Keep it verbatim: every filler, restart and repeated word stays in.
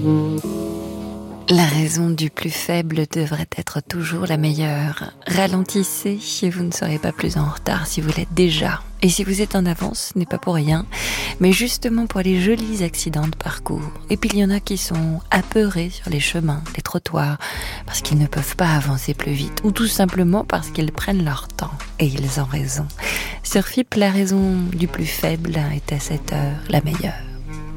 La raison du plus faible devrait être toujours la meilleure. Ralentissez et vous ne serez pas plus en retard si vous l'êtes déjà. Et si vous êtes en avance, ce n'est pas pour rien, mais justement pour les jolis accidents de parcours. Et puis il y en a qui sont apeurés sur les chemins, les trottoirs, parce qu'ils ne peuvent pas avancer plus vite, ou tout simplement parce qu'ils prennent leur temps. Et ils ont raison. Sur F I P, la raison du plus faible est à cette heure la meilleure.